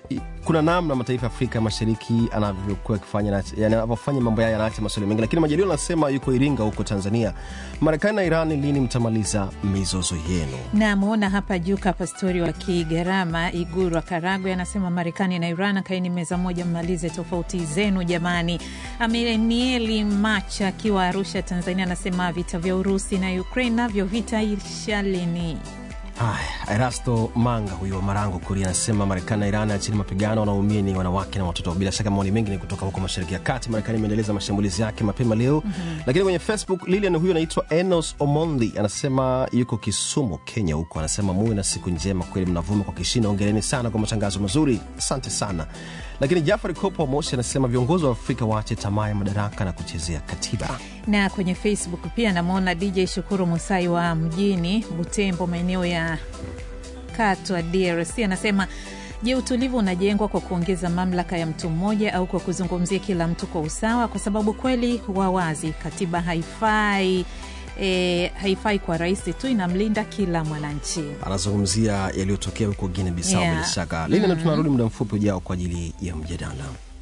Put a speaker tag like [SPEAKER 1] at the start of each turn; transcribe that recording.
[SPEAKER 1] kuna namna mataifa Afrika Mashariki anavyokuwa kufanya, yani anapofanya mambo yao yanaacha maswali mengi. Lakini Majaliwa anasema yuko Iringa huko Tanzania. Marekani na Iran lini mtamaliza mizozo yenu?
[SPEAKER 2] Na muona hapa Juka Pastori wa Kigarama Iguru wa Karagwe anasema Marekani na Iran kaeni meza moja mmalize tofauti zenu jamani. Amenieli Macha akiwa Arusha Tanzania anasema vita vya Urusi na Ukraine navyo vitaisha lini?
[SPEAKER 1] Erasto Manga huyo Marango Kuria anasema Marekani na Iran achini mapigano, wanaumia ni wanawake na watoto. Bila shaka maoni mengi ni kutoka huko Mashariki ya Kati. Marekani imeendeleza mashambulizi yake mapema leo. Lakini kwenye Facebook Lilian huyo anaitwa Enos Omondi anasema yuko Kisumu Kenya huko, anasema muwe na siku njema, kweli mnavuma kwa kishindo, hongereni sana kwa matangazo mazuri, asante sana. Lakini Jafari Kopo Moshi anasema viongozi wa Afrika waache tamaa ya madaraka na kuchezea katiba.
[SPEAKER 2] Na kwenye Facebook pia namuona DJ Shukuru Musai wa mjini Butembo maeneo ya Katwa DRC anasema je, utulivu unajengwa kwa kuongeza mamlaka ya mtu mmoja au kwa kuzungumzia kila mtu kwa usawa? Kwa sababu kweli wawazi katiba haifai kwa rais tu, inamlinda kila mwananchi.
[SPEAKER 1] Anazungumzia yaliyotokea huko Guinea Bissau bila shaka. Lile na tunarudi muda mfupi ujao kwa ajili ya mjadala.